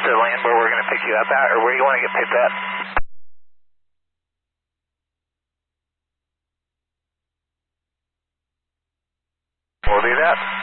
to land where we're going to pick you up at, or where do you want to get picked up? We'll do that.